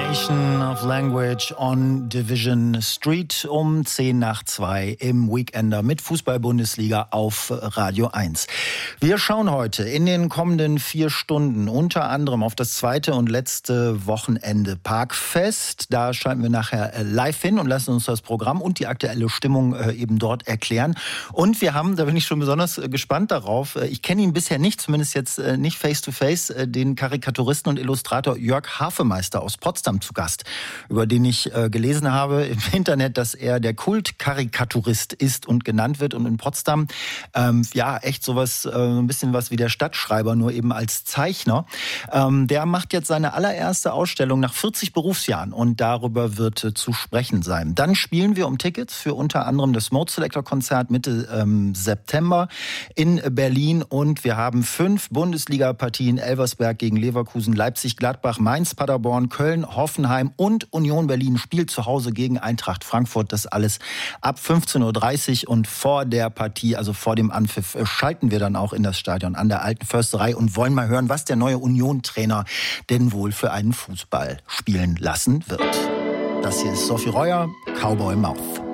Nation of Language on Division Street um 1:10 im Weekender mit Fußball-Bundesliga auf Radio 1. Wir schauen heute in den kommenden 4 Stunden unter anderem auf das zweite und letzte Wochenende Parkfest. Da schalten wir nachher live hin und lassen uns das Programm und die aktuelle Stimmung eben dort erklären. Und wir haben, da bin ich schon besonders gespannt darauf, ich kenne ihn bisher nicht, zumindest jetzt nicht face to face, den Karikaturisten und Illustrator Jörg Hafemeister aus Potsdam zu Gast, über den ich gelesen habe im Internet, dass er der Kultkarikaturist ist und genannt wird und in Potsdam echt sowas, ein bisschen was wie der Stadtschreiber, nur eben als Zeichner. Der macht jetzt seine allererste Ausstellung nach 40 Berufsjahren und darüber wird zu sprechen sein. Dann spielen wir um Tickets für unter anderem das Mode Selector Konzert Mitte September in Berlin und wir haben 5 Bundesliga-Partien: Elversberg gegen Leverkusen, Leipzig, Gladbach, Mainz, Paderborn, Köln, Hoffenheim und Union Berlin spielt zu Hause gegen Eintracht Frankfurt. Das alles ab 15:30 Uhr und vor der Partie, also vor dem Anpfiff, schalten wir dann auch in das Stadion an der Alten Försterei und wollen mal hören, was der neue Union-Trainer denn wohl für einen Fußball spielen lassen wird. Das hier ist Sophie Reuer, Cowboy Mouth.